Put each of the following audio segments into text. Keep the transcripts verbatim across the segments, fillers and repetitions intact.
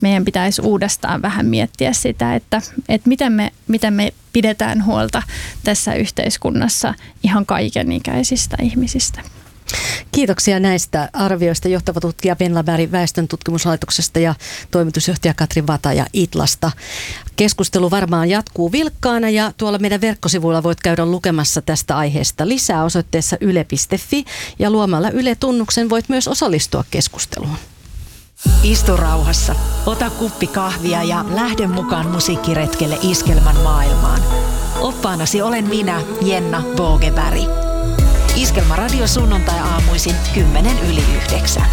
meidän pitäisi uudestaan vähän miettiä sitä, että, että miten, me, miten me pidetään huolta tässä yhteiskunnassa ihan kaikenikäisistä ihmisistä. Kiitoksia näistä arvioista johtava tutkija Venla Berg Väestön tutkimuslaitoksesta ja toimitusjohtaja Katri Vataja Itlasta. Keskustelu varmaan jatkuu vilkkaana ja tuolla meidän verkkosivuilla voit käydä lukemassa tästä aiheesta lisää osoitteessa yle piste fi ja luomalla Yle-tunnuksen voit myös osallistua keskusteluun. Istu rauhassa, ota kuppi kahvia ja lähde mukaan musiikkiretkelle Iskelmän maailmaan. Oppaanasi olen minä, Jenna Bogeberg. Iskelmä radio sunnuntai-aamuisin kymmenen yli yhdeksän.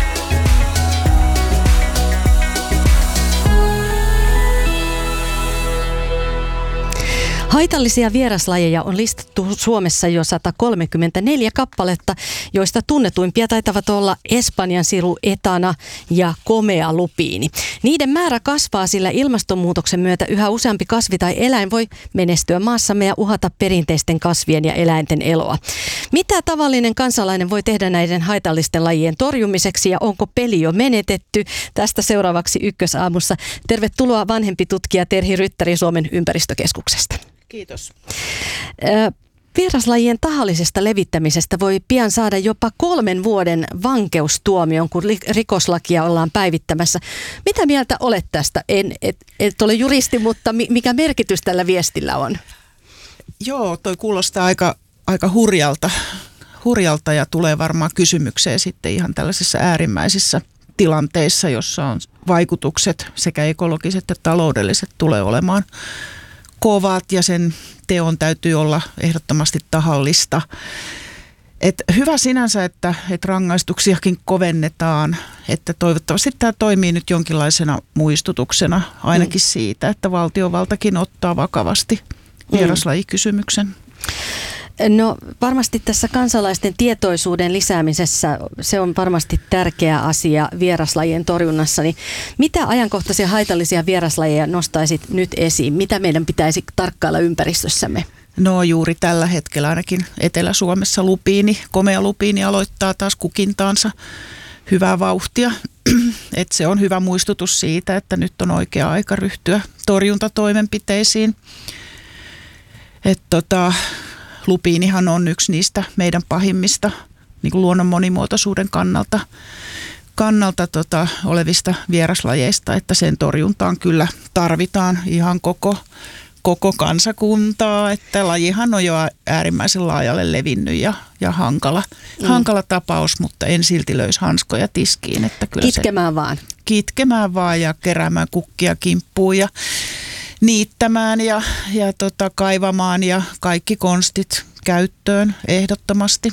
Haitallisia vieraslajeja on listattu Suomessa jo sata kolmekymmentäneljä kappaletta, joista tunnetuimpia taitavat olla espanjansiru, etana ja komea lupiini. Niiden määrä kasvaa, sillä ilmastonmuutoksen myötä yhä useampi kasvi tai eläin voi menestyä maassamme ja uhata perinteisten kasvien ja eläinten eloa. Mitä tavallinen kansalainen voi tehdä näiden haitallisten lajien torjumiseksi ja onko peli jo menetetty? Tästä seuraavaksi Ykkösaamussa. Tervetuloa vanhempi tutkija Terhi Ryttäri Suomen ympäristökeskuksesta. Kiitos. Vieraslajien tahallisesta levittämisestä voi pian saada jopa kolmen vuoden vankeustuomion, kun rikoslakia ollaan päivittämässä. Mitä mieltä olet tästä? En et, et ole juristi, mutta mikä merkitys tällä viestillä on? Joo, toi kuulostaa aika, aika hurjalta, hurjalta ja tulee varmaan kysymykseen sitten ihan tällaisissa äärimmäisissä tilanteissa, jossa on vaikutukset sekä ekologiset että taloudelliset tulee olemaan kovat ja sen teon täytyy olla ehdottomasti tahallista. Et hyvä sinänsä, että, että rangaistuksiakin kovennetaan, että toivottavasti tämä toimii nyt jonkinlaisena muistutuksena ainakin mm. siitä, että valtiovaltakin ottaa vakavasti vieraslajikysymyksen. No varmasti tässä kansalaisten tietoisuuden lisäämisessä se on varmasti tärkeä asia vieraslajien torjunnassa. Niin mitä ajankohtaisia haitallisia vieraslajeja nostaisit nyt esiin? Mitä meidän pitäisi tarkkailla ympäristössämme? No juuri tällä hetkellä ainakin Etelä-Suomessa lupiini, komea lupiini aloittaa taas kukintaansa hyvää vauhtia. Et se on hyvä muistutus siitä, että nyt on oikea aika ryhtyä torjuntatoimenpiteisiin. Että tota... Lupiinihan on yksi niistä meidän pahimmista niin kuin luonnon monimuotoisuuden kannalta, kannalta tota, olevista vieraslajeista, että sen torjuntaan kyllä tarvitaan ihan koko, koko kansakuntaa, että lajihan on jo äärimmäisen laajalle levinnyt ja, ja hankala, mm. hankala tapaus, mutta en silti löisi hanskoja tiskiin. Että kyllä kitkemään se, vaan. Kitkemään vaan ja keräämään kukkia kimppuun ja niittämään ja, ja tota, kaivamaan ja kaikki konstit käyttöön ehdottomasti.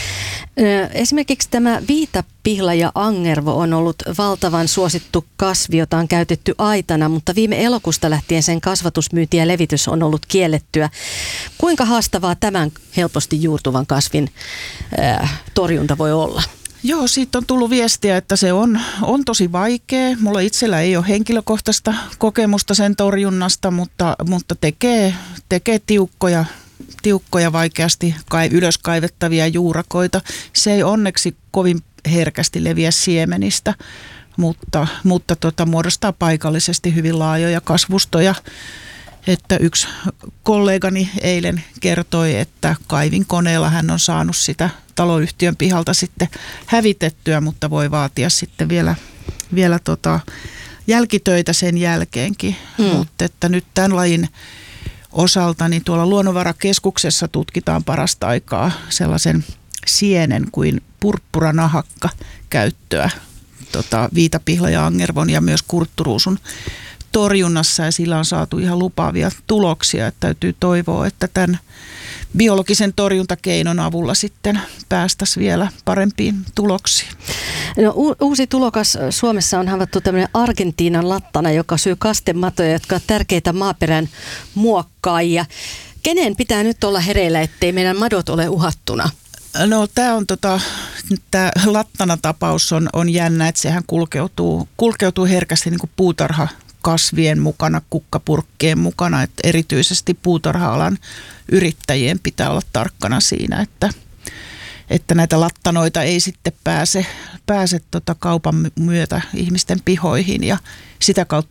Esimerkiksi tämä viitapihla ja angervo on ollut valtavan suosittu kasvi, jota on käytetty aitana, mutta viime elokuusta lähtien sen kasvatusmyynti ja levitys on ollut kiellettyä. Kuinka haastavaa tämän helposti juurtuvan kasvin äh, torjunta voi olla? Joo, siitä on tullut viestiä, että se on, on tosi vaikea. Mulla itsellä ei ole henkilökohtaista kokemusta sen torjunnasta, mutta, mutta tekee, tekee tiukkoja, tiukkoja vaikeasti kai, ylöskaivettavia juurakoita. Se ei onneksi kovin herkästi leviä siemenistä, mutta, mutta tota, muodostaa paikallisesti hyvin laajoja kasvustoja. Että yksi kollegani eilen kertoi, että kaivinkoneella hän on saanut sitä taloyhtiön pihalta sitten hävitettyä, mutta voi vaatia sitten vielä, vielä tota jälkitöitä sen jälkeenkin. Mm. Mutta että nyt tämän lajin osalta niin tuolla Luonnonvarakeskuksessa tutkitaan parasta aikaa sellaisen sienen kuin purppuranahakka käyttöä tota, viitapihla ja angervon ja myös kurtturuusun torjunnassa ja sillä on saatu ihan lupaavia tuloksia, että täytyy toivoa, että tämän biologisen torjuntakeinon avulla sitten päästäisiin vielä parempiin tuloksiin. No, u- uusi tulokas Suomessa on havaittu tämmöinen Argentiinan lattana, joka syö kastematoja, jotka ovat tärkeitä maaperän muokkaajia. Kenen pitää nyt olla hereillä, ettei meidän madot ole uhattuna? No tämä on tota, tämä lattana-tapaus on, on jännä, että sehän kulkeutuu, kulkeutuu herkästi niin kuin puutarha kasvien mukana, kukkapurkkien mukana, että erityisesti puutarha-alan yrittäjien pitää olla tarkkana siinä, että, että näitä lattanoita ei sitten pääse, pääse tota kaupan myötä ihmisten pihoihin ja sitä kautta